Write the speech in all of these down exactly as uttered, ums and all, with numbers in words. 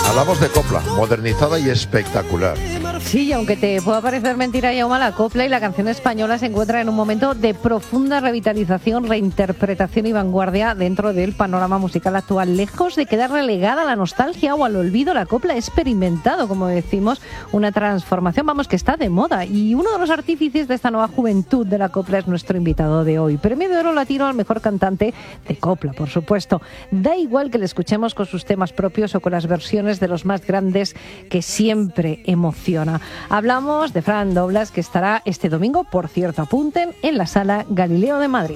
Hablamos de copla, modernizada y espectacular. Sí, aunque te pueda parecer mentira, Jaume, la copla y la canción española se encuentran en un momento de profunda revitalización, reinterpretación y vanguardia dentro del panorama musical actual. Lejos de quedar relegada a la nostalgia o al olvido, la copla ha experimentado, como decimos, una transformación, vamos, que está de moda. Y uno de los artífices de esta nueva juventud de la copla es nuestro invitado de hoy. Premio de Oro Latino al mejor cantante de copla, por supuesto. Da igual que le escuchemos con sus temas propios o con las versiones de los más grandes, que siempre emociona. Hablamos de Fran Doblas, que estará este domingo, por cierto, apunten, en la Sala Galileo de Madrid.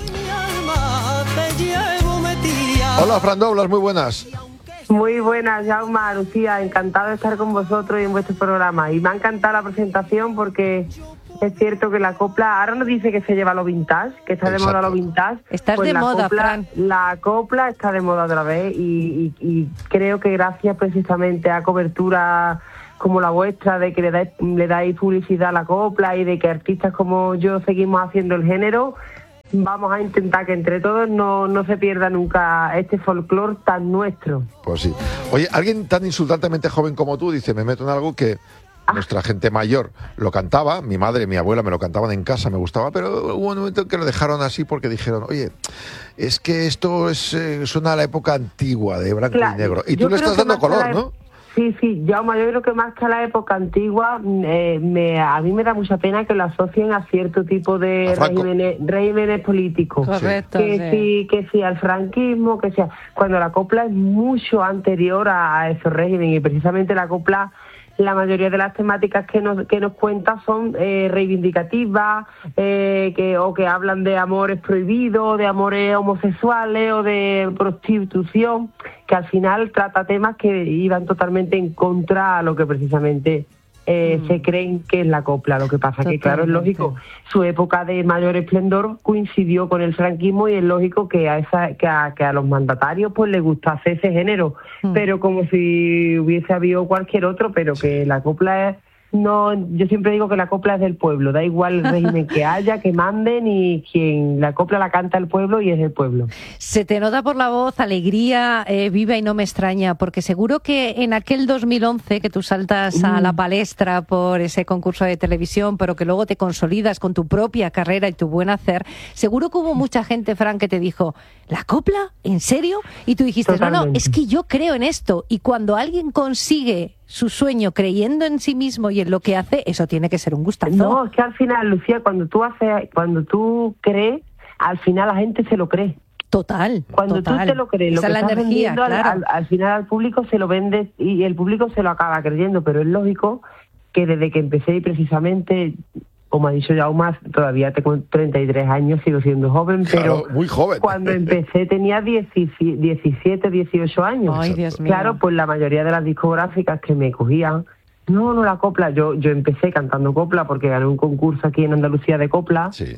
Hola, Fran Doblas, muy buenas. Muy buenas, Jaume, Lucía, encantado de estar con vosotros y en vuestro programa. Y me ha encantado la presentación porque es cierto que la copla, ahora nos dice que se lleva lo vintage, que está de moda lo vintage. Estás pues de la moda, copla, Fran. La copla está de moda otra vez y, y, y creo que gracias precisamente a cobertura como la vuestra, de que le dais, le dais publicidad a la copla y de que artistas como yo seguimos haciendo el género, vamos a intentar que entre todos no, no se pierda nunca este folclore tan nuestro. Pues sí. Oye, alguien tan insultantemente joven como tú dice, me meto en algo que nuestra gente mayor lo cantaba, mi madre y mi abuela me lo cantaban en casa, me gustaba, pero hubo un momento en que lo dejaron así porque dijeron, oye, es que esto es eh, suena a la época antigua de blanco claro, y negro. Y tú le estás dando color, la... ¿no? Sí, sí, Jaume, yo creo que más que a la época antigua, eh, me, a mí me da mucha pena que lo asocien a cierto tipo de regímenes, regímenes políticos. Correcto. Que sí. sí, que sí al franquismo, que sea, cuando la copla es mucho anterior a, a esos regímenes y precisamente la copla, la mayoría de las temáticas que nos que nos cuenta son eh, reivindicativas, eh, que o que hablan de amores prohibidos, de amores homosexuales o de prostitución, que al final trata temas que iban totalmente en contra a lo que precisamente eh, mm. se creen que es la copla. Lo que pasa Totalmente. que, claro, es lógico, su época de mayor esplendor coincidió con el franquismo y es lógico que a esa que a, que a los mandatarios pues les gustase ese género, mm. pero como si hubiese habido cualquier otro, pero que la copla es... No, yo siempre digo que la copla es del pueblo, da igual el régimen que haya, que manden y quien la copla la canta el pueblo y es del pueblo. Se te nota por la voz alegría eh, viva y no me extraña, porque seguro que en aquel dos mil once que tú saltas a la palestra por ese concurso de televisión, pero que luego te consolidas con tu propia carrera y tu buen hacer, seguro que hubo mucha gente, Fran, que te dijo, ¿la copla? ¿En serio? Y tú dijiste, Totalmente. no, no, es que yo creo en esto. Y cuando alguien consigue su sueño creyendo en sí mismo y en lo que hace, eso tiene que ser un gustazo. No, es que al final, Lucía, cuando tú haces, cuando tú crees, al final la gente se lo cree. Total. Cuando total. tú te lo crees, lo Esa que es la estás energía, vendiendo, claro. al, al final al público se lo vendes y el público se lo acaba creyendo, pero es lógico que desde que empecé y precisamente, como ha dicho Jaume, todavía tengo treinta y tres años, sigo siendo joven, pero claro, muy joven. Cuando empecé tenía diecisiete, dieciocho años. Ay, Dios mío. Claro, pues la mayoría de las discográficas que me cogían, no, no la copla, yo yo empecé cantando copla porque gané un concurso aquí en Andalucía de copla. Sí.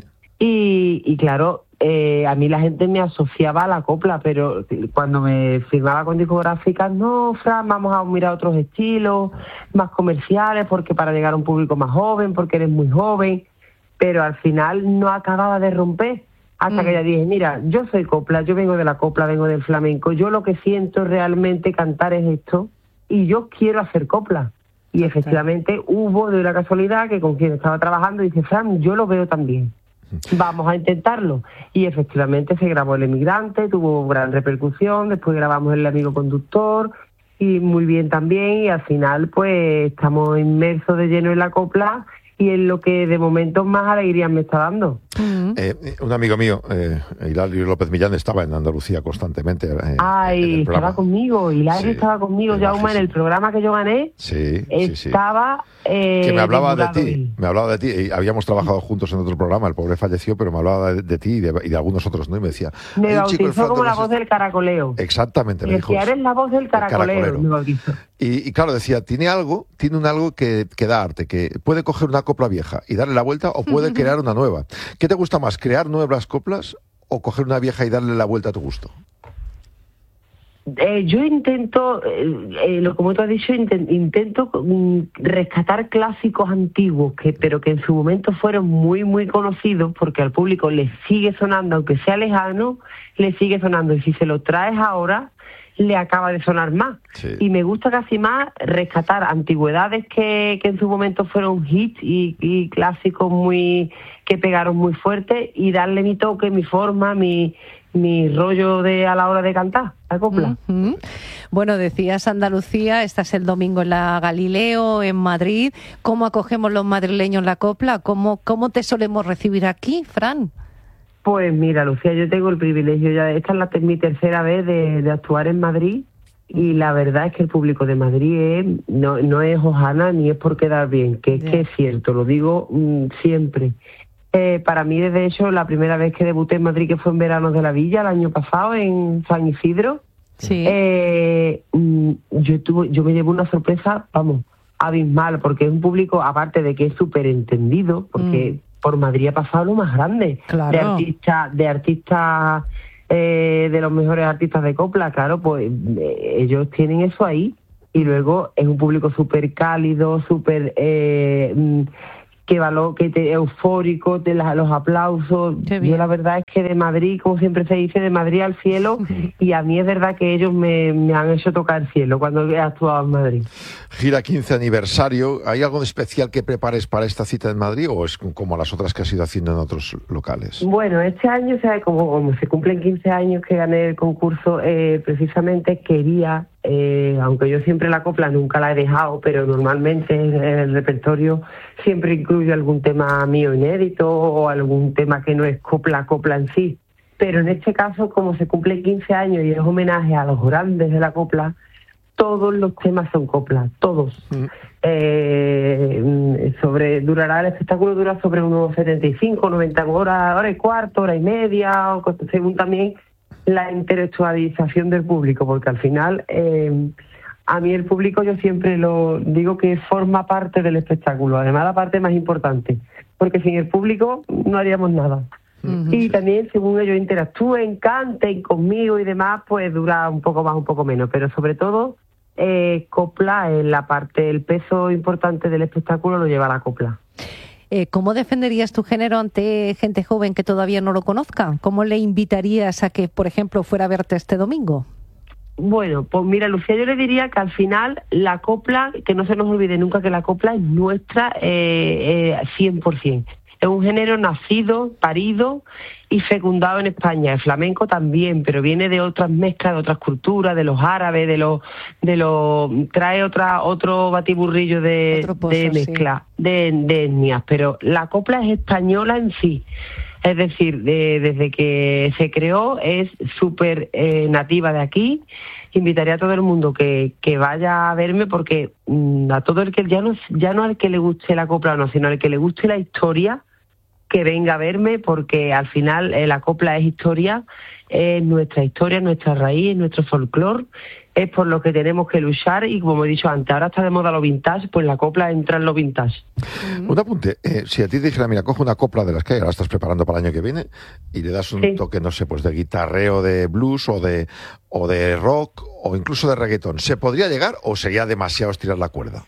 Y, y claro, eh, a mí la gente me asociaba a la copla, pero cuando me firmaba con discográficas, no, Fran, vamos a mirar otros estilos más comerciales, porque para llegar a un público más joven, porque eres muy joven, pero al final no acababa de romper, hasta mm. que ya dije, mira, yo soy copla, yo vengo de la copla, vengo del flamenco, yo lo que siento realmente cantar es esto, y yo quiero hacer copla. Y efectivamente hubo de una casualidad que con quien estaba trabajando dice, Fran, yo lo veo también. Vamos a intentarlo. Y efectivamente se grabó El Emigrante, tuvo gran repercusión, después grabamos El Amigo Conductor y muy bien también, y al final pues estamos inmersos de lleno en la copla y en lo que de momento más alegría me está dando. Uh-huh. Eh, un amigo mío, eh, Hilario López Millán, estaba en Andalucía constantemente. Eh, Ay, estaba conmigo, Hilario sí, estaba conmigo, Jaume, en el programa que yo gané. Sí, estaba... Sí, sí. Eh, que me hablaba de ti, él. me hablaba de ti, y habíamos trabajado juntos en otro programa, el pobre falleció, pero me hablaba de, de ti y de, y de algunos otros, ¿no? Y me decía... Me bautizó como la voz del caracoleo. Exactamente, me dijo. Eres la voz del caracoleo, caracolero. Me bautizó. Y, y claro, decía, tiene algo, tiene un algo que, que da arte, que puede coger una copla vieja y darle la vuelta o puede crear una nueva. ¿Qué te gusta más, crear nuevas coplas o coger una vieja y darle la vuelta a tu gusto? Eh, yo intento, eh, eh, lo como tú has dicho, intent, intento mm, rescatar clásicos antiguos, que pero que en su momento fueron muy, muy conocidos, porque al público le sigue sonando, aunque sea lejano, le sigue sonando. Y si se lo traes ahora, le acaba de sonar más. Sí. Y me gusta casi más rescatar antigüedades que, que en su momento fueron hits y, y clásicos muy que pegaron muy fuerte y darle mi toque, mi forma, mi, mi rollo de a la hora de cantar la copla. Uh-huh. Bueno, decías Andalucía, estás el domingo en la Galileo, en Madrid. ¿Cómo acogemos los madrileños la copla? ¿Cómo, cómo te solemos recibir aquí, Fran? Pues mira, Lucía, yo tengo el privilegio, ya esta es la, mi tercera vez de, de actuar en Madrid y la verdad es que el público de Madrid es, no, no es hojana ni es por quedar bien, que es yeah. que es cierto, lo digo mmm, siempre. Eh, para mí, de hecho, la primera vez que debuté en Madrid, que fue en Veranos de la Villa, el año pasado, en San Isidro, sí. eh, mmm, yo, tuve, yo me llevo una sorpresa, vamos, abismal, porque es un público, aparte de que es súper entendido, porque... Mm. Por Madrid ha pasado lo más grande, claro. de artistas, de artistas, eh, de los mejores artistas de copla, claro, pues eh, ellos tienen eso ahí, y luego es un público súper cálido, súper eh, que valor, que te, eufórico, te la, los aplausos. Yo la verdad es que de Madrid, como siempre se dice, de Madrid al cielo, y a mí es verdad que ellos me, me han hecho tocar el cielo cuando he actuado en Madrid. Gira quince aniversario, ¿hay algo especial que prepares para esta cita en Madrid o es como las otras que has ido haciendo en otros locales? Bueno, este año, o sea, como, como se cumplen quince años que gané el concurso, eh, precisamente quería, eh, aunque yo siempre la copla nunca la he dejado, pero normalmente en el repertorio siempre incluyo algún tema mío inédito o algún tema que no es copla, copla en sí. Pero en este caso, como se cumplen quince años y es homenaje a los grandes de la copla, todos los temas son copla, todos. Mm. Eh, sobre durará el espectáculo dura sobre unos setenta y cinco, noventa horas, hora y cuarto, hora y media, o según también la intelectualización del público, porque al final eh, a mí el público yo siempre lo digo que forma parte del espectáculo, además la parte más importante, porque sin el público no haríamos nada. Uh-huh. Y también según ellos interactúen, canten conmigo y demás, pues dura un poco más, un poco menos, pero sobre todo eh, copla en la parte, el peso importante del espectáculo lo lleva la copla. Eh, ¿Cómo defenderías tu género ante gente joven que todavía no lo conozca? ¿Cómo le invitarías a que, por ejemplo, fuera a verte este domingo? Bueno, pues mira, Lucía, yo le diría que al final la copla, que no se nos olvide nunca que la copla es nuestra eh, eh, cien por ciento. Es un género nacido, parido y fecundado en España. El flamenco también, pero viene de otras mezclas, de otras culturas, de los árabes, de los, de los, trae otra, otro batiburrillo de, otro pozo, de mezcla, sí. de, de etnias. Pero la copla es española en sí. Es decir, de, desde que se creó es súper eh, nativa de aquí. Invitaría a todo el mundo que, que vaya a verme porque mmm, a todo el que, ya no, ya no al que le guste la copla o no, sino al que le guste la historia, que venga a verme porque al final eh, la copla es historia, es nuestra historia, nuestra raíz, nuestro folclore, es por lo que tenemos que luchar y como he dicho antes, ahora está de moda lo vintage, pues la copla entra en lo vintage. Un apunte, eh, si a ti te dijera, mira, coge una copla de las que hay, ahora estás preparando para el año que viene y le das un sí. toque, no sé, pues de guitarreo, de blues o de, o de rock o incluso de reggaetón, ¿se podría llegar o sería demasiado estirar la cuerda?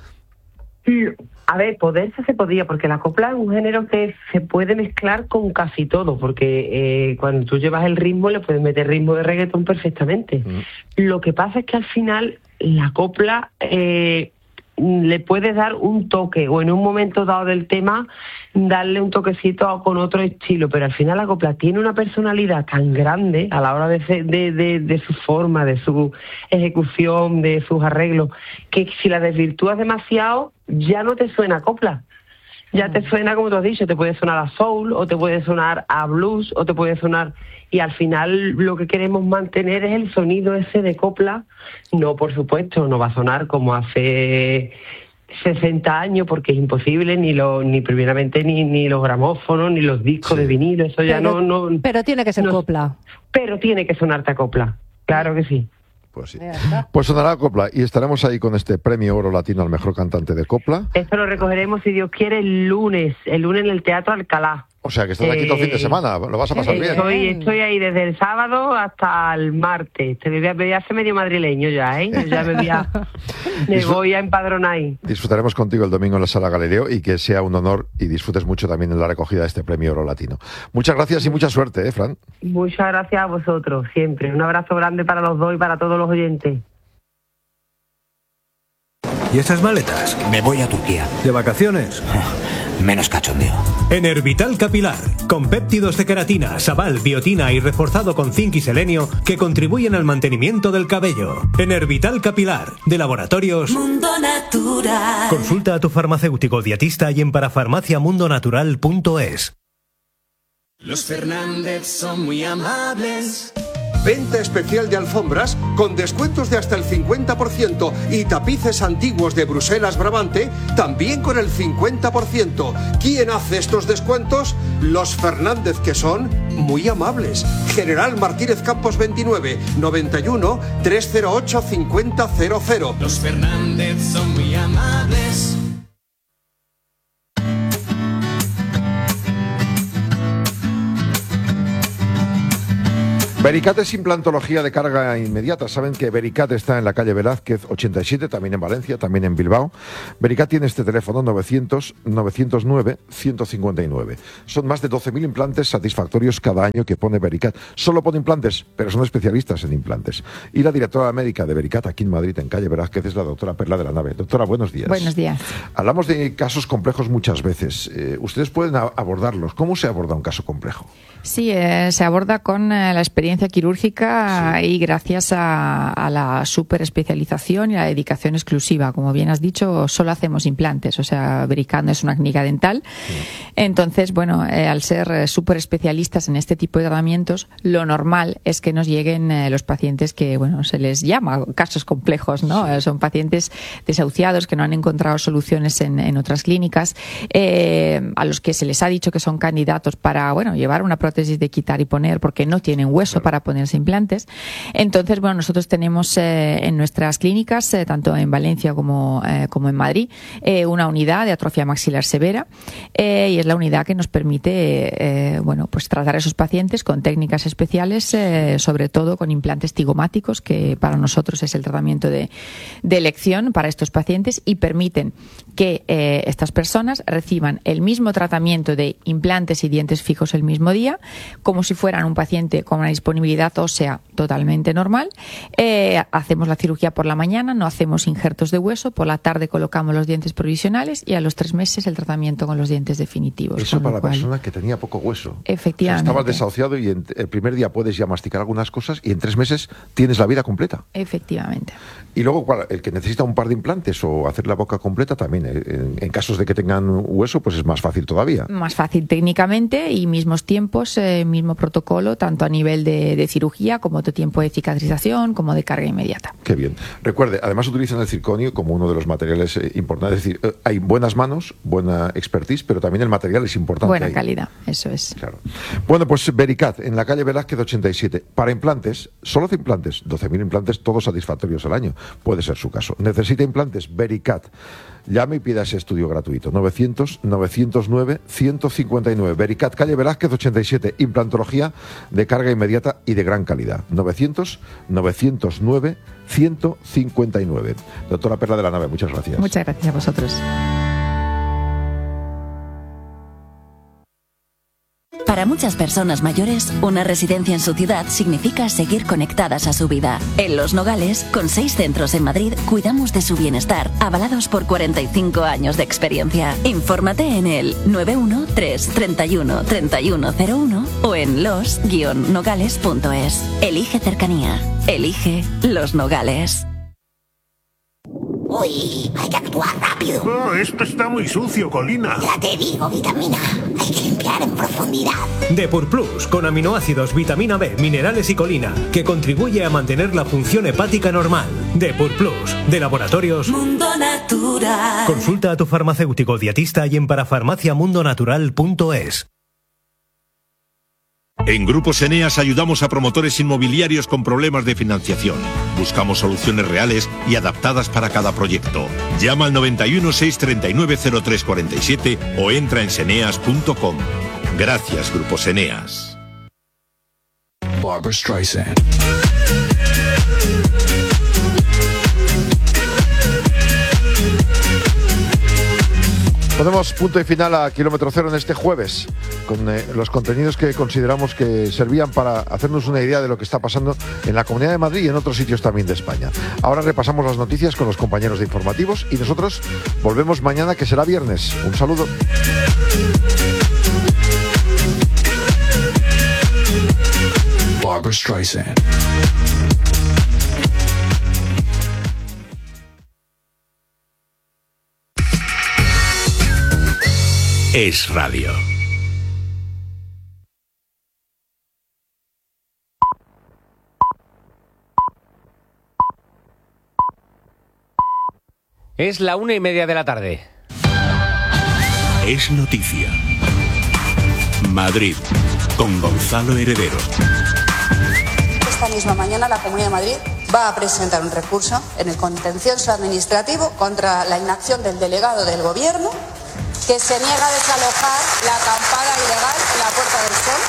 A ver, poderse se podría, porque la copla es un género que se puede mezclar con casi todo, porque eh, cuando tú llevas el ritmo le puedes meter ritmo de reggaetón perfectamente. Mm. Lo que pasa es que al final la copla eh, le puedes dar un toque, o en un momento dado del tema darle un toquecito con otro estilo, pero al final la copla tiene una personalidad tan grande a la hora de, de, de, de su forma, de su ejecución, de sus arreglos, que si la desvirtúas demasiado ya no te suena copla, ya te suena, como tú has dicho, te puede sonar a soul, o te puede sonar a blues, o te puede sonar... Y al final lo que queremos mantener es el sonido ese de copla. No, por supuesto, no va a sonar como hace sesenta años, porque es imposible, ni lo, ni primeramente ni, ni los gramófonos, ni los discos sí. de vinilo, eso ya pero, no, no... Pero tiene que ser no, copla. Pero tiene que sonarte a copla, claro que sí. Pues sí. Pues sonará copla y estaremos ahí con este premio Oro Latino al mejor cantante de copla. Esto lo recogeremos, si Dios quiere, el lunes, el lunes en el Teatro Alcalá. O sea, que estás aquí todo el fin de semana, lo vas a pasar eh, bien. Estoy, estoy ahí desde el sábado hasta el martes. Te voy a, voy a hacer medio madrileño ya, ¿eh? Yo ya me voy a, me voy a empadronar ahí. Disfrutaremos contigo el domingo en la Sala Galileo y que sea un honor y disfrutes mucho también en la recogida de este premio Oro Latino. Muchas gracias y mucha suerte, ¿eh, Fran? Muchas gracias a vosotros, siempre. Un abrazo grande para los dos y para todos los oyentes. ¿Y esas maletas? Me voy a Turquía. ¿De vacaciones? Menos cachondeo. Enervital Capilar, con péptidos de queratina, sabal, biotina y reforzado con zinc y selenio que contribuyen al mantenimiento del cabello. Enervital Capilar, de Laboratorios Mundo Natural. Consulta a tu farmacéutico dietista y en parafarmaciamundonatural punto es. Los Fernández son muy amables. Venta especial de alfombras con descuentos de hasta el cincuenta por ciento y tapices antiguos de Bruselas Brabante también con el cincuenta por ciento. ¿Quién hace estos descuentos? Los Fernández, que son muy amables. General Martínez Campos veintinueve, noventa y uno, trescientos ocho, cincuenta cero cero. Los Fernández son muy amables. Vericat es implantología de carga inmediata. Saben que Vericat está en la calle Velázquez ochenta y siete, también en Valencia, también en Bilbao. Vericat tiene este teléfono novecientos, novecientos nueve, ciento cincuenta y nueve. Son más de doce mil implantes satisfactorios cada año que pone Vericat. Solo pone implantes, pero son especialistas en implantes. Y la directora médica de Vericat aquí en Madrid, en calle Velázquez, es la doctora Perla de la Nave. Doctora, buenos días. Buenos días. Hablamos de casos complejos muchas veces. Eh, ustedes pueden a- abordarlos. ¿Cómo se aborda un caso complejo? Sí, eh, se aborda con eh, la experiencia quirúrgica sí. y gracias a, a la superespecialización y a la dedicación exclusiva. Como bien has dicho, solo hacemos implantes, o sea, Vericat no es una clínica dental. Sí. Entonces, bueno, eh, al ser eh, superespecialistas en este tipo de tratamientos, lo normal es que nos lleguen eh, los pacientes que, bueno, se les llama casos complejos, ¿no? Sí. Eh, son pacientes desahuciados que no han encontrado soluciones en, en otras clínicas, eh, a los que se les ha dicho que son candidatos para, bueno, llevar una prótesis de quitar y poner porque no tienen hueso claro. para ponerse implantes. Entonces, bueno, nosotros tenemos eh, en nuestras clínicas, eh, tanto en Valencia como, eh, como en Madrid, eh, una unidad de atrofia maxilar severa eh, y es la unidad que nos permite, eh, bueno, pues tratar a esos pacientes con técnicas especiales, eh, sobre todo con implantes tigomáticos, que para nosotros es el tratamiento de, de elección para estos pacientes y permiten que eh, estas personas reciban el mismo tratamiento de implantes y dientes fijos el mismo día, como si fueran un paciente con una disponibilidad ósea totalmente normal. Eh, hacemos la cirugía por la mañana, no hacemos injertos de hueso, por la tarde colocamos los dientes provisionales y a los tres meses el tratamiento con los dientes definitivos. Eso para la cual... persona que tenía poco hueso. Efectivamente. O sea, estabas desahuciado y en el primer día puedes ya masticar algunas cosas y en tres meses tienes la vida completa. Efectivamente. Y luego, el que necesita un par de implantes o hacer la boca completa también, en, en casos de que tengan hueso, pues es más fácil todavía. Más fácil técnicamente y mismos tiempos, eh, mismo protocolo, tanto a nivel de, de cirugía como de tiempo de cicatrización, como de carga inmediata. Qué bien. Recuerde, además utilizan el circonio como uno de los materiales eh, importantes. Es decir, eh, hay buenas manos, buena expertise, pero también el material es importante. Buena ahí. calidad, eso es. Claro. Bueno, pues Vericat, en la calle Velázquez ochenta y siete. Para implantes, solo hace implantes, doce mil implantes, todos satisfactorios al año. Puede ser su caso. ¿Necesita implantes? Vericat. Llame y pida ese estudio gratuito. novecientos, novecientos nueve, ciento cincuenta y nueve. Vericat, calle Velázquez ochenta y siete. Implantología de carga inmediata y de gran calidad. novecientos, novecientos nueve, ciento cincuenta y nueve. Doctora Perla de la Nave, muchas gracias. Muchas gracias a vosotros. Para muchas personas mayores, una residencia en su ciudad significa seguir conectadas a su vida. En Los Nogales, con seis centros en Madrid, cuidamos de su bienestar, avalados por cuarenta y cinco años de experiencia. Infórmate en el nueve uno tres, treinta y uno, treinta y uno cero uno o en los guion nogales punto es. Elige cercanía. Elige Los Nogales. Uy, hay que actuar rápido. Oh, esto está muy sucio, Colina. Ya te digo, vitamina. Hay que limpiar en profundidad. Depur Plus, con aminoácidos, vitamina B, minerales y colina, que contribuye a mantener la función hepática normal. Depur Plus, de Laboratorios Mundo Natural. Consulta a tu farmacéutico dietista y en parafarmaciamundonatural punto es. En Grupos Eneas ayudamos a promotores inmobiliarios con problemas de financiación. Buscamos soluciones reales y adaptadas para cada proyecto. Llama al noventa y uno, seiscientos treinta y nueve, cero tres cuarenta y siete o entra en seneas punto com. Gracias, Grupos Eneas. Barbra Streisand. Ponemos punto y final a Kilómetro Cero en este jueves, con eh, los contenidos que consideramos que servían para hacernos una idea de lo que está pasando en la Comunidad de Madrid y en otros sitios también de España. Ahora repasamos las noticias con los compañeros de informativos y nosotros volvemos mañana, que será viernes. Un saludo. Barbra Streisand. Es Radio. Es la una y media de la tarde. Es noticia. Madrid, con Gonzalo Heredero. Esta misma mañana la Comunidad de Madrid va a presentar un recurso en el contencioso administrativo contra la inacción del delegado del Gobierno, que se niega a desalojar la acampada ilegal en la Puerta del Sol,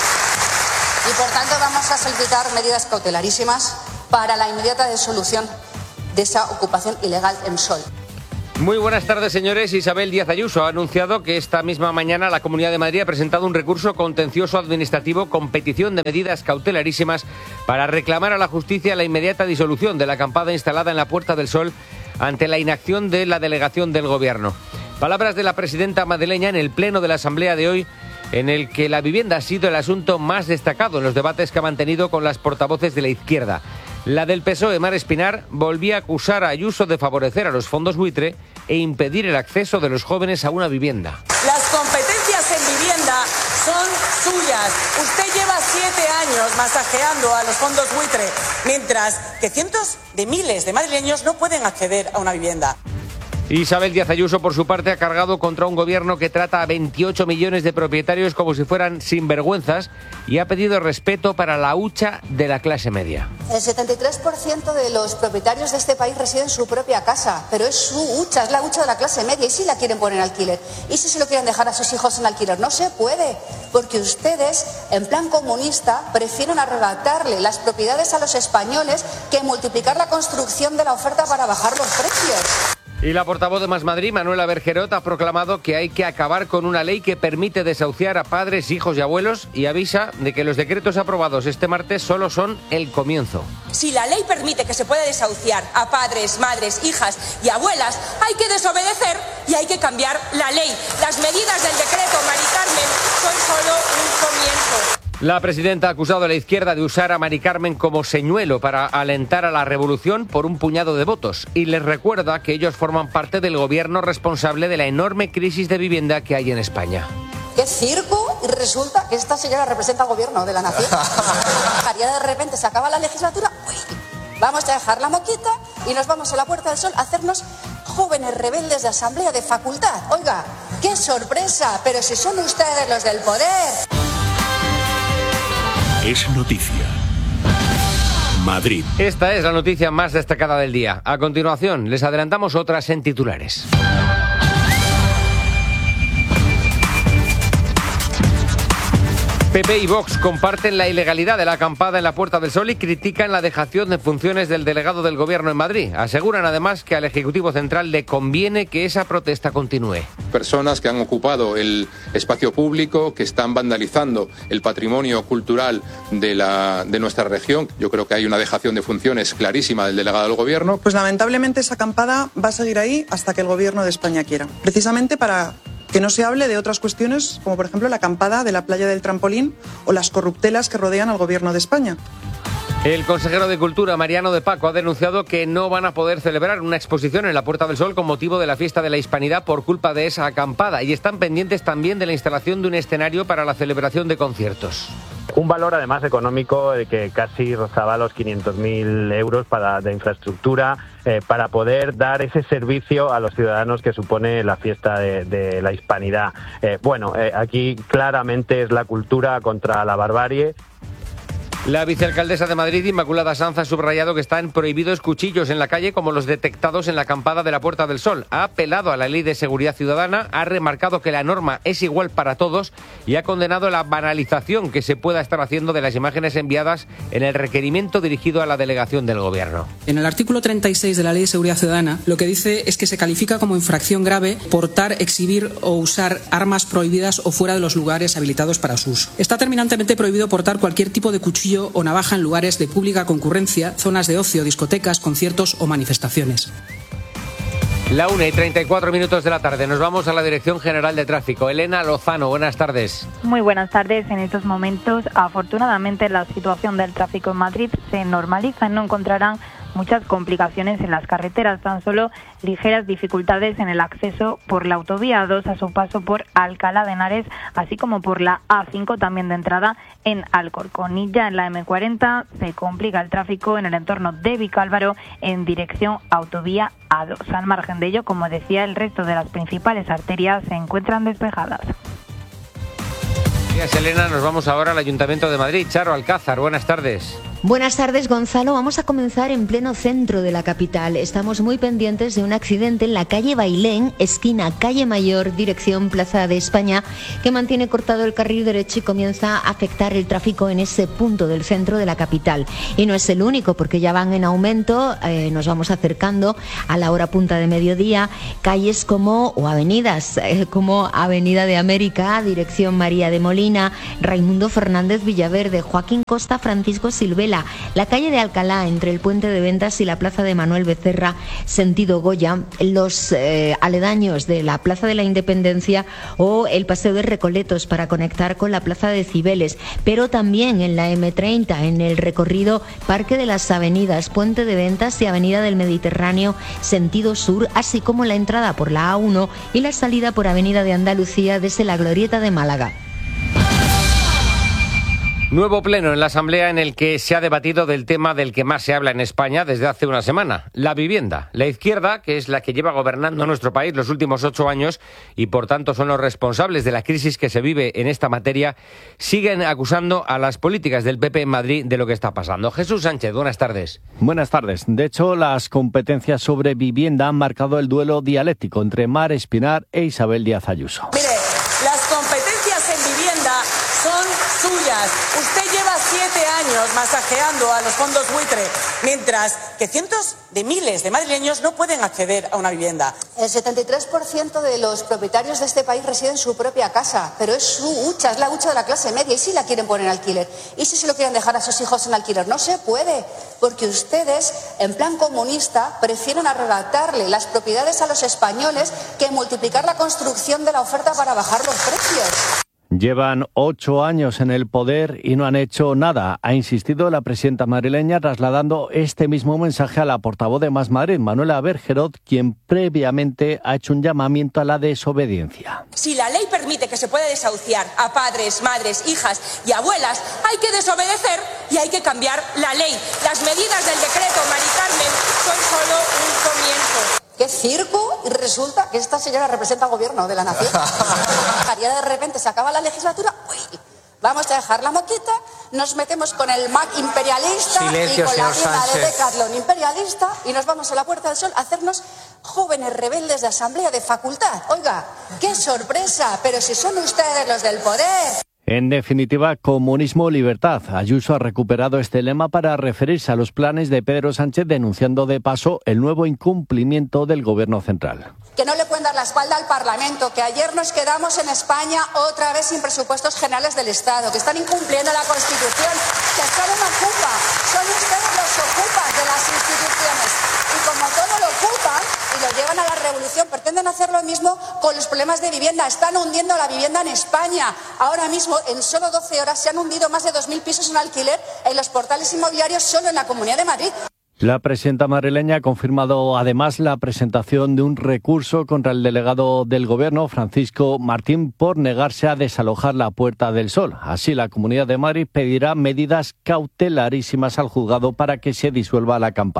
y por tanto vamos a solicitar medidas cautelarísimas para la inmediata disolución de esa ocupación ilegal en Sol. Muy buenas tardes, señores. Isabel Díaz Ayuso ha anunciado que esta misma mañana la Comunidad de Madrid ha presentado un recurso contencioso administrativo con petición de medidas cautelarísimas para reclamar a la justicia la inmediata disolución de la acampada instalada en la Puerta del Sol ante la inacción de la delegación del Gobierno. Palabras de la presidenta madrileña en el pleno de la Asamblea de hoy, en el que la vivienda ha sido el asunto más destacado en los debates que ha mantenido con las portavoces de la izquierda. La del P S O E, Mar Espinar, volvía a acusar a Ayuso de favorecer a los fondos buitre e impedir el acceso de los jóvenes a una vivienda. Las competencias en vivienda son suyas. Usted lleva siete años masajeando a los fondos buitre, mientras que cientos de miles de madrileños no pueden acceder a una vivienda. Isabel Díaz Ayuso, por su parte, ha cargado contra un gobierno que trata a veintiocho millones de propietarios como si fueran sinvergüenzas y ha pedido respeto para la hucha de la clase media. El setenta y tres por ciento de los propietarios de este país residen en su propia casa, pero es su hucha, es la hucha de la clase media, y si la quieren poner en alquiler, y si se lo quieren dejar a sus hijos en alquiler, no se puede, porque ustedes, en plan comunista, prefieren arrebatarle las propiedades a los españoles que multiplicar la construcción de la oferta para bajar los precios. Y la portavoz de Más Madrid, Manuela Bergerot, ha proclamado que hay que acabar con una ley que permite desahuciar a padres, hijos y abuelos, y avisa de que los decretos aprobados este martes solo son el comienzo. Si la ley permite que se pueda desahuciar a padres, madres, hijas y abuelas, hay que desobedecer y hay que cambiar la ley. Las medidas del decreto, Mari Carmen, son solo un comienzo. La presidenta ha acusado a la izquierda de usar a Mari Carmen como señuelo para alentar a la revolución por un puñado de votos, y les recuerda que ellos forman parte del gobierno responsable de la enorme crisis de vivienda que hay en España. ¡Qué circo! Y resulta que esta señora representa al gobierno de la nación. Ya de repente se acaba la legislatura, uy, vamos a dejar la moquita y nos vamos a la Puerta del Sol a hacernos jóvenes rebeldes de asamblea de facultad. Oiga, ¡qué sorpresa! Pero si son ustedes los del poder. Es noticia. Madrid. Esta es la noticia más destacada del día. A continuación, les adelantamos otras en titulares. P P y Vox comparten la ilegalidad de la acampada en la Puerta del Sol y critican la dejación de funciones del delegado del Gobierno en Madrid. Aseguran además que al Ejecutivo Central le conviene que esa protesta continúe. Personas que han ocupado el espacio público, que están vandalizando el patrimonio cultural de, la, de nuestra región. Yo creo que hay una dejación de funciones clarísima del delegado del Gobierno. Pues lamentablemente esa acampada va a seguir ahí hasta que el Gobierno de España quiera. Precisamente para que no se hable de otras cuestiones, como por ejemplo la acampada de la playa del Trampolín o las corruptelas que rodean al Gobierno de España. El consejero de Cultura, Mariano de Paco, ha denunciado que no van a poder celebrar una exposición en la Puerta del Sol con motivo de la fiesta de la Hispanidad por culpa de esa acampada, y están pendientes también de la instalación de un escenario para la celebración de conciertos. Un valor además económico que casi rozaba los quinientos mil euros para, de infraestructura eh, para poder dar ese servicio a los ciudadanos que supone la fiesta de, de la Hispanidad. Eh, bueno, eh, aquí claramente es la cultura contra la barbarie. La vicealcaldesa de Madrid, Inmaculada Sanz, ha subrayado que están prohibidos cuchillos en la calle como los detectados en la acampada de la Puerta del Sol. Ha apelado a la Ley de Seguridad Ciudadana, ha remarcado que la norma es igual para todos y ha condenado la banalización que se pueda estar haciendo de las imágenes enviadas en el requerimiento dirigido a la delegación del Gobierno. En el artículo treinta y seis de la Ley de Seguridad Ciudadana lo que dice es que se califica como infracción grave portar, exhibir o usar armas prohibidas o fuera de los lugares habilitados para su uso. Está terminantemente prohibido portar cualquier tipo de cuchillo o navaja en lugares de pública concurrencia, zonas de ocio, discotecas, conciertos o manifestaciones. La una y treinta y cuatro minutos de la tarde. Nos vamos a la Dirección General de Tráfico. Elena Lozano, buenas tardes. Muy buenas tardes. En estos momentos, afortunadamente, la situación del tráfico en Madrid se normaliza y no encontrarán muchas complicaciones en las carreteras, tan solo ligeras dificultades en el acceso por la autovía A dos a su paso por Alcalá de Henares, así como por la A cinco también de entrada en Alcorcón. Y ya en la eme cuarenta se complica el tráfico en el entorno de Vicálvaro en dirección autovía A dos. Al margen de ello, como decía, el resto de las principales arterias se encuentran despejadas. Gracias, Elena. Nos vamos ahora al Ayuntamiento de Madrid. Charo Alcázar, buenas tardes. Buenas tardes, Gonzalo. Vamos a comenzar en pleno centro de la capital. Estamos muy pendientes de un accidente en la calle Bailén, esquina Calle Mayor, dirección Plaza de España, que mantiene cortado el carril derecho y comienza a afectar el tráfico en ese punto del centro de la capital. Y no es el único, porque ya van en aumento, eh, nos vamos acercando a la hora punta de mediodía, calles como, o avenidas, eh, como Avenida de América, dirección María de Molina, Raimundo Fernández Villaverde, Joaquín Costa, Francisco Silvela, la calle de Alcalá entre el Puente de Ventas y la Plaza de Manuel Becerra, sentido Goya, los eh, aledaños de la Plaza de la Independencia o el Paseo de Recoletos para conectar con la Plaza de Cibeles, pero también en la eme treinta, en el recorrido Parque de las Avenidas, Puente de Ventas y Avenida del Mediterráneo, sentido sur, así como la entrada por la A uno y la salida por Avenida de Andalucía desde la Glorieta de Málaga. Nuevo pleno en la Asamblea en el que se ha debatido del tema del que más se habla en España desde hace una semana, la vivienda. La izquierda, que es la que lleva gobernando nuestro país los últimos ocho años y por tanto son los responsables de la crisis que se vive en esta materia, siguen acusando a las políticas del P P en Madrid de lo que está pasando. Jesús Sánchez, buenas tardes. Buenas tardes. De hecho, las competencias sobre vivienda han marcado el duelo dialéctico entre Mar Espinar e Isabel Díaz Ayuso. Mire, las competencias en vivienda son suyas. Usted lleva siete años masajeando a los fondos buitre, mientras que cientos de miles de madrileños no pueden acceder a una vivienda. El setenta y tres por ciento de los propietarios de este país residen en su propia casa, pero es su hucha, es la hucha de la clase media. ¿Y si la quieren poner en alquiler? ¿Y si se lo quieren dejar a sus hijos en alquiler? No se puede, porque ustedes, en plan comunista, prefieren arrebatarle las propiedades a los españoles que multiplicar la construcción de la oferta para bajar los precios. Llevan ocho años en el poder y no han hecho nada, ha insistido la presidenta madrileña, trasladando este mismo mensaje a la portavoz de Más Madrid, Manuela Bergerot, quien previamente ha hecho un llamamiento a la desobediencia. Si la ley permite que se pueda desahuciar a padres, madres, hijas y abuelas, hay que desobedecer y hay que cambiar la ley. Las medidas del decreto, Mari Carmen, son solo un comienzo. ¡Qué circo! Y resulta que esta señora representa al gobierno de la nación. Y de repente se acaba la legislatura. ¡Uy! Vamos a dejar la moquita, nos metemos con el Mac imperialista Silencio, y con la tienda Sánchez. de Decathlon imperialista y nos vamos a la Puerta del Sol a hacernos jóvenes rebeldes de asamblea de facultad. Oiga, ¡qué sorpresa! Pero si son ustedes los del poder. En definitiva, comunismo o libertad. Ayuso ha recuperado este lema para referirse a los planes de Pedro Sánchez, denunciando de paso el nuevo incumplimiento del gobierno central. Que no le pueden dar la espalda al Parlamento, que ayer nos quedamos en España otra vez sin presupuestos generales del Estado, que están incumpliendo la Constitución, que están en ocupa. Son ustedes los ocupas de las instituciones. Y como todo lo ocupan y lo llevan a la revolución, pretenden hacer lo mismo con los problemas de vivienda. Están hundiendo la vivienda en España. Ahora mismo, en solo doce horas, se han hundido más de dos mil pisos en alquiler en los portales inmobiliarios solo en la Comunidad de Madrid. La presidenta madrileña ha confirmado además la presentación de un recurso contra el delegado del Gobierno, Francisco Martín, por negarse a desalojar la Puerta del Sol. Así, la Comunidad de Madrid pedirá medidas cautelarísimas al juzgado para que se disuelva la acampada.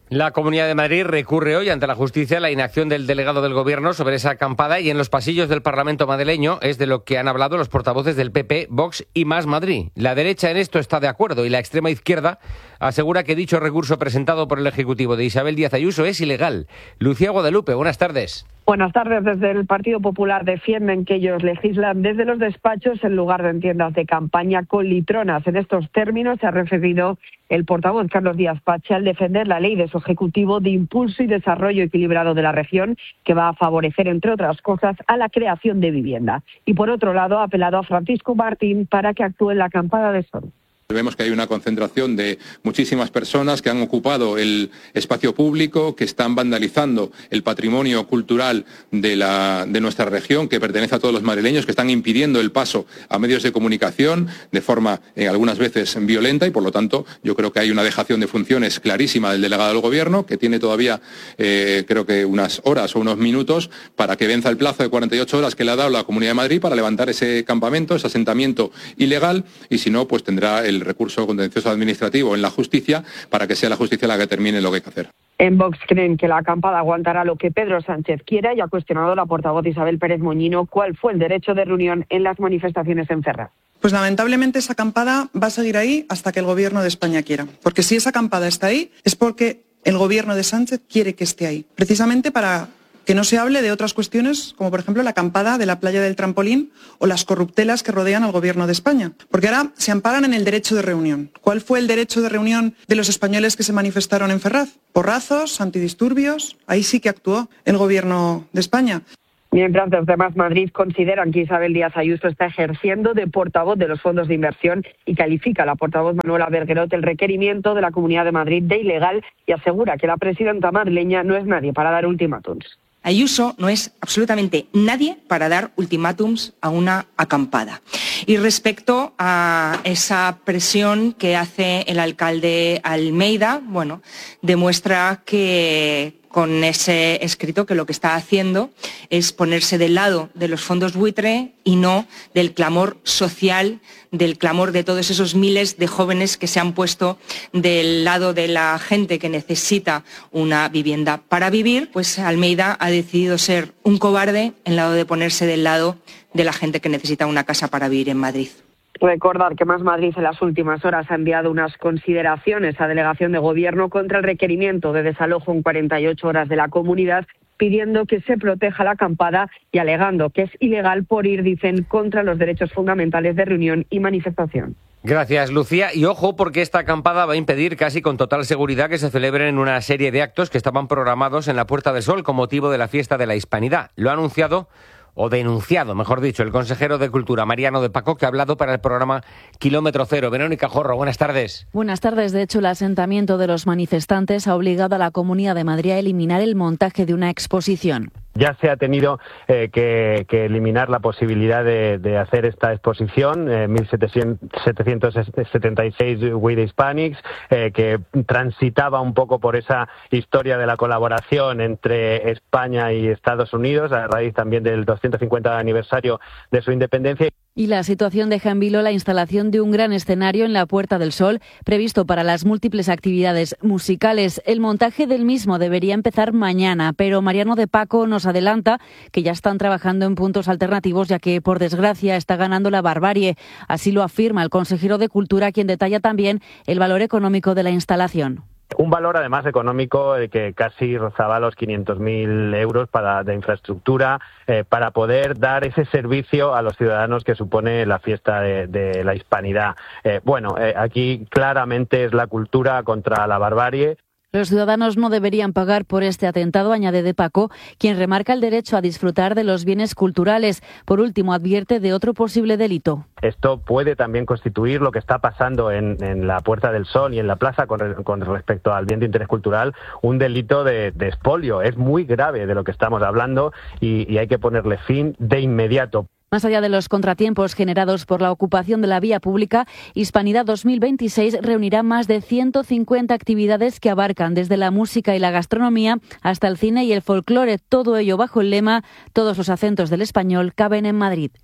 La Comunidad de Madrid recurre hoy ante la justicia a la inacción del delegado del Gobierno sobre esa acampada y en los pasillos del Parlamento madrileño es de lo que han hablado los portavoces del P P, Vox y Más Madrid. La derecha en esto está de acuerdo y la extrema izquierda asegura que dicho recurso presentado por el Ejecutivo de Isabel Díaz Ayuso es ilegal. Lucía Guadalupe, buenas tardes. Buenas tardes. Desde el Partido Popular defienden que ellos legislan desde los despachos en lugar de en tiendas de campaña con litronas. En estos términos se ha referido el portavoz Carlos Díaz Pache al defender la ley de su Ejecutivo de impulso y desarrollo equilibrado de la región, que va a favorecer, entre otras cosas, a la creación de vivienda. Y por otro lado, ha apelado a Francisco Martín para que actúe en la acampada de Sol. Vemos que hay una concentración de muchísimas personas que han ocupado el espacio público, que están vandalizando el patrimonio cultural de, la, de nuestra región, que pertenece a todos los madrileños, que están impidiendo el paso a medios de comunicación de forma eh, algunas veces violenta y, por lo tanto, yo creo que hay una dejación de funciones clarísima del delegado del Gobierno, que tiene todavía, eh, creo que unas horas o unos minutos para que venza el plazo de cuarenta y ocho horas que le ha dado la Comunidad de Madrid para levantar ese campamento, ese asentamiento ilegal, y si no, pues tendrá el el recurso contencioso administrativo en la justicia para que sea la justicia la que determine lo que hay que hacer. En Vox creen que la acampada aguantará lo que Pedro Sánchez quiera y ha cuestionado la portavoz Isabel Pérez Moñino cuál fue el derecho de reunión en las manifestaciones en Ferraz. Pues lamentablemente esa acampada va a seguir ahí hasta que el Gobierno de España quiera. Porque si esa acampada está ahí es porque el Gobierno de Sánchez quiere que esté ahí. Precisamente para que no se hable de otras cuestiones, como por ejemplo la acampada de la playa del Trampolín o las corruptelas que rodean al Gobierno de España. Porque ahora se amparan en el derecho de reunión. ¿Cuál fue el derecho de reunión de los españoles que se manifestaron en Ferraz? Porrazos, antidisturbios, ahí sí que actuó el Gobierno de España. Mientras desde Más Madrid consideran que Isabel Díaz Ayuso está ejerciendo de portavoz de los fondos de inversión y califica a la portavoz Manuela Berguerot el requerimiento de la Comunidad de Madrid de ilegal y asegura que la presidenta madrileña no es nadie para dar ultimátums. Ayuso no es absolutamente nadie para dar ultimátums a una acampada. Y respecto a esa presión que hace el alcalde Almeida, bueno, demuestra que con ese escrito que lo que está haciendo es ponerse del lado de los fondos buitre y no del clamor social, del clamor de todos esos miles de jóvenes que se han puesto del lado de la gente que necesita una vivienda para vivir. Pues Almeida ha decidido ser un cobarde en lado de ponerse del lado de la gente que necesita una casa para vivir en Madrid. Recordar que Más Madrid en las últimas horas ha enviado unas consideraciones a delegación de gobierno contra el requerimiento de desalojo en cuarenta y ocho horas de la comunidad, pidiendo que se proteja la acampada y alegando que es ilegal por ir, dicen, contra los derechos fundamentales de reunión y manifestación. Gracias, Lucía. Y ojo, porque esta acampada va a impedir casi con total seguridad que se celebren una serie de actos que estaban programados en la Puerta del Sol con motivo de la fiesta de la Hispanidad. Lo ha anunciado o denunciado, mejor dicho, el consejero de Cultura, Mariano de Paco, que ha hablado para el programa Kilómetro Cero. Verónica Jorro, buenas tardes. Buenas tardes. De hecho, el asentamiento de los manifestantes ha obligado a la Comunidad de Madrid a eliminar el montaje de una exposición. Ya se ha tenido eh, que, que eliminar la posibilidad de, de hacer esta exposición, eh, mil setecientos setenta y seis We the Hispanics, eh, que transitaba un poco por esa historia de la colaboración entre España y Estados Unidos, a raíz también del doscientos cincuenta aniversario de su independencia. Y la situación deja en vilo la instalación de un gran escenario en la Puerta del Sol, previsto para las múltiples actividades musicales. El montaje del mismo debería empezar mañana, pero Mariano de Paco nos adelanta que ya están trabajando en puntos alternativos, ya que, por desgracia, está ganando la barbarie. Así lo afirma el consejero de Cultura, quien detalla también el valor económico de la instalación. Un valor además económico que casi rozaba los quinientos mil euros para, de infraestructura eh, para poder dar ese servicio a los ciudadanos que supone la fiesta de, de la Hispanidad. Eh, bueno, eh, aquí claramente es la cultura contra la barbarie. Los ciudadanos no deberían pagar por este atentado, añade de Paco, quien remarca el derecho a disfrutar de los bienes culturales. Por último, advierte de otro posible delito. Esto puede también constituir lo que está pasando en, en la Puerta del Sol y en la plaza con, con respecto al bien de interés cultural, un delito de, de expolio. Es muy grave de lo que estamos hablando y, y hay que ponerle fin de inmediato. Más allá de los contratiempos generados por la ocupación de la vía pública, Hispanidad dos mil veintiséis reunirá más de ciento cincuenta actividades que abarcan desde la música y la gastronomía hasta el cine y el folclore, todo ello bajo el lema «Todos los acentos del español caben en Madrid».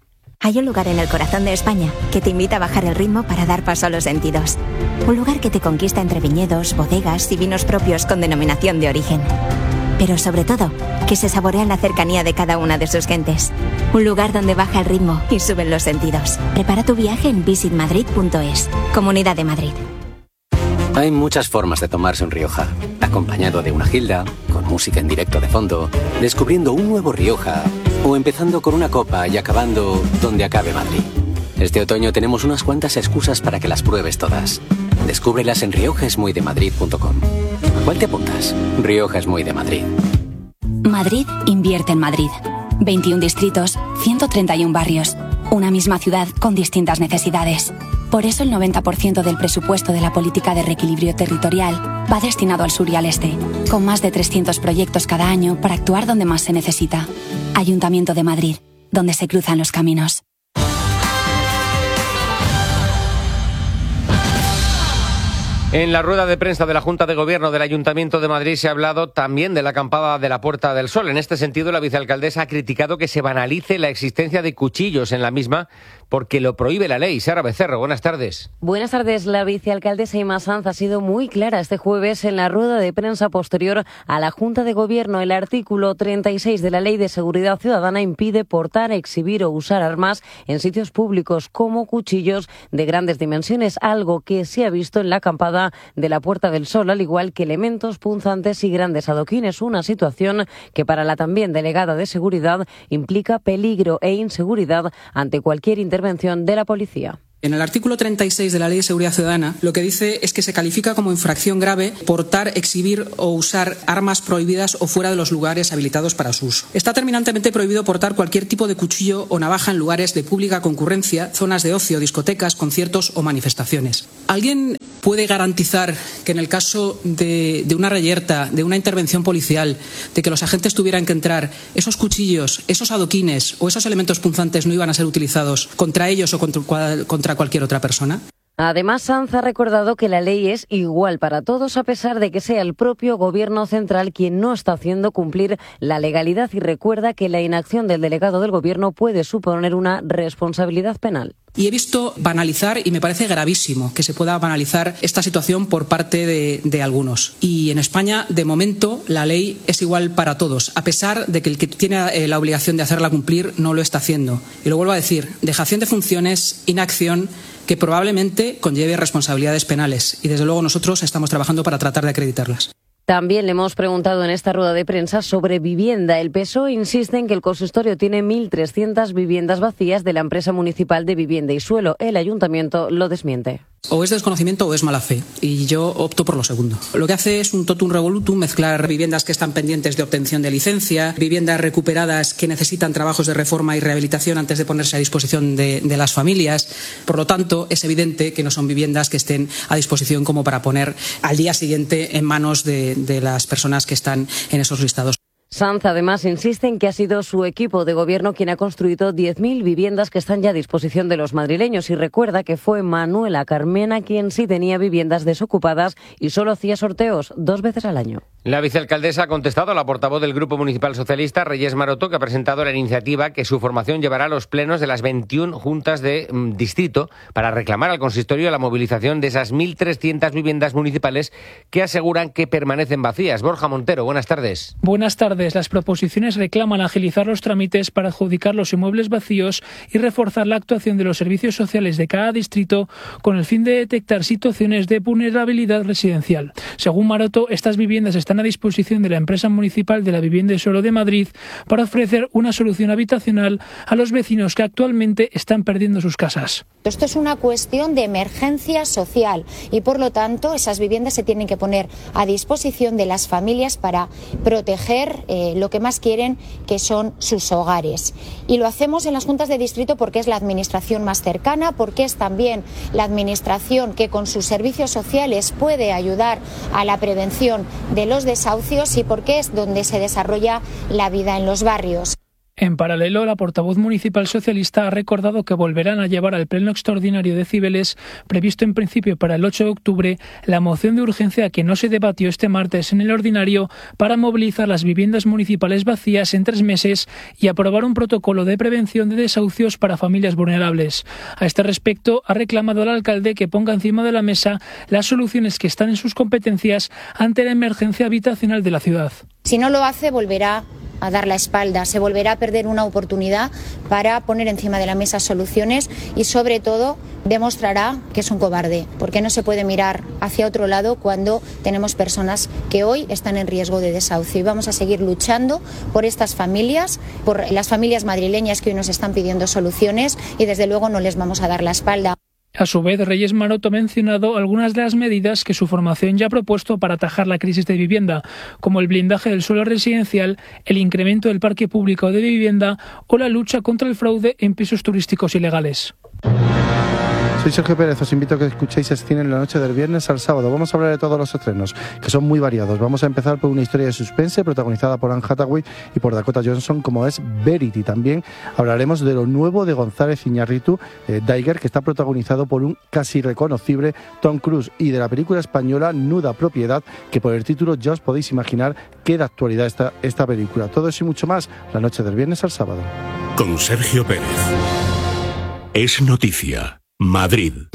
Hay un lugar en el corazón de España que te invita a bajar el ritmo para dar paso a los sentidos. Un lugar que te conquista entre viñedos, bodegas y vinos propios con denominación de origen. Pero sobre todo, que se saborea en la cercanía de cada una de sus gentes. Un lugar donde baja el ritmo y suben los sentidos. Prepara tu viaje en visit madrid punto es. Comunidad de Madrid. Hay muchas formas de tomarse un Rioja. Acompañado de una gilda, con música en directo de fondo, descubriendo un nuevo Rioja, o empezando con una copa y acabando donde acabe Madrid. Este otoño tenemos unas cuantas excusas para que las pruebes todas. Descúbrelas en rioja es muy de madrid punto com. ¿A cuál te apuntas? Rioja es muy de Madrid. Madrid invierte en Madrid. veintiún distritos, ciento treinta y uno barrios. Una misma ciudad con distintas necesidades. Por eso el noventa por ciento del presupuesto de la política de reequilibrio territorial va destinado al sur y al este, con más de trescientos proyectos cada año para actuar donde más se necesita. Ayuntamiento de Madrid, donde se cruzan los caminos. En la rueda de prensa de la Junta de Gobierno del Ayuntamiento de Madrid se ha hablado también de la acampada de la Puerta del Sol. En este sentido, la vicealcaldesa ha criticado que se banalice la existencia de cuchillos en la misma porque lo prohíbe la ley. Sara Becerro, buenas tardes. Buenas tardes. La vicealcaldesa Inma Sanz ha sido muy clara este jueves en la rueda de prensa posterior a la Junta de Gobierno. El artículo treinta y seis de la Ley de Seguridad Ciudadana impide portar, exhibir o usar armas en sitios públicos como cuchillos de grandes dimensiones, algo que se ha visto en la acampada de la Puerta del Sol, al igual que elementos punzantes y grandes adoquines, una situación que para la también delegada de Seguridad implica peligro e inseguridad ante cualquier intervención de la policía. En el artículo treinta y seis de la Ley de Seguridad Ciudadana lo que dice es que se califica como infracción grave portar, exhibir o usar armas prohibidas o fuera de los lugares habilitados para su uso. Está terminantemente prohibido portar cualquier tipo de cuchillo o navaja en lugares de pública concurrencia, zonas de ocio, discotecas, conciertos o manifestaciones. ¿Alguien puede garantizar que en el caso de, de una reyerta, de una intervención policial, de que los agentes tuvieran que entrar, esos cuchillos, esos adoquines o esos elementos punzantes no iban a ser utilizados contra ellos o contra, contra cualquier otra persona? Además, Sanz ha recordado que la ley es igual para todos a pesar de que sea el propio Gobierno central quien no está haciendo cumplir la legalidad y recuerda que la inacción del delegado del Gobierno puede suponer una responsabilidad penal. Y he visto banalizar, y me parece gravísimo que se pueda banalizar esta situación por parte de, de algunos. Y en España, de momento, la ley es igual para todos, a pesar de que el que tiene eh, la obligación de hacerla cumplir no lo está haciendo. Y lo vuelvo a decir, dejación de funciones, inacción, que probablemente conlleve responsabilidades penales. Y desde luego nosotros estamos trabajando para tratar de acreditarlas. También le hemos preguntado en esta rueda de prensa sobre vivienda. El P S O E insiste en que el consistorio tiene mil trescientas viviendas vacías de la empresa municipal de vivienda y suelo. El ayuntamiento lo desmiente. O es desconocimiento o es mala fe, y yo opto por lo segundo. Lo que hace es un totum revolutum, mezclar viviendas que están pendientes de obtención de licencia, viviendas recuperadas que necesitan trabajos de reforma y rehabilitación antes de ponerse a disposición de, de las familias. Por lo tanto, es evidente que no son viviendas que estén a disposición como para poner al día siguiente en manos de, de las personas que están en esos listados. Sanz además insiste en que ha sido su equipo de gobierno quien ha construido diez mil viviendas que están ya a disposición de los madrileños y recuerda que fue Manuela Carmena quien sí tenía viviendas desocupadas y solo hacía sorteos dos veces al año. La vicealcaldesa ha contestado a la portavoz del Grupo Municipal Socialista, Reyes Maroto, que ha presentado la iniciativa que su formación llevará a los plenos de las veintiuna juntas de mm, distrito para reclamar al consistorio la movilización de esas mil trescientas viviendas municipales que aseguran que permanecen vacías. Borja Montero, buenas tardes. Buenas tardes. Las proposiciones reclaman agilizar los trámites para adjudicar los inmuebles vacíos y reforzar la actuación de los servicios sociales de cada distrito con el fin de detectar situaciones de vulnerabilidad residencial. Según Maroto, estas viviendas están a disposición de la empresa municipal de la vivienda y suelo de Madrid para ofrecer una solución habitacional a los vecinos que actualmente están perdiendo sus casas. Esto es una cuestión de emergencia social y, por lo tanto, esas viviendas se tienen que poner a disposición de las familias para proteger eh, lo que más quieren, que son sus hogares. Y lo hacemos en las juntas de distrito porque es la administración más cercana, porque es también la administración que con sus servicios sociales puede ayudar a la prevención de los desahucios y porque es donde se desarrolla la vida en los barrios. En paralelo, la portavoz municipal socialista ha recordado que volverán a llevar al pleno extraordinario de Cibeles, previsto en principio para el ocho de octubre, la moción de urgencia que no se debatió este martes en el ordinario para movilizar las viviendas municipales vacías en tres meses y aprobar un protocolo de prevención de desahucios para familias vulnerables. A este respecto, ha reclamado al alcalde que ponga encima de la mesa las soluciones que están en sus competencias ante la emergencia habitacional de la ciudad. Si no lo hace, volverá a dar la espalda, se volverá a perder una oportunidad para poner encima de la mesa soluciones y, sobre todo, demostrará que es un cobarde, porque no se puede mirar hacia otro lado cuando tenemos personas que hoy están en riesgo de desahucio. Y vamos a seguir luchando por estas familias, por las familias madrileñas que hoy nos están pidiendo soluciones y, desde luego, no les vamos a dar la espalda. A su vez, Reyes Maroto ha mencionado algunas de las medidas que su formación ya ha propuesto para atajar la crisis de vivienda, como el blindaje del suelo residencial, el incremento del parque público de vivienda o la lucha contra el fraude en pisos turísticos ilegales. Soy Sergio Pérez, os invito a que escuchéis Cine en la noche del viernes al sábado. Vamos a hablar de todos los estrenos, que son muy variados. Vamos a empezar por una historia de suspense protagonizada por Anne Hathaway y por Dakota Johnson, como es Verity. También hablaremos de lo nuevo de González Iñárritu, eh, Daiger, que está protagonizado por un casi reconocible Tom Cruise, y de la película española Nuda Propiedad, que por el título ya os podéis imaginar qué de actualidad está esta película. Todo eso y mucho más la noche del viernes al sábado. Con Sergio Pérez. Es noticia. Madrid.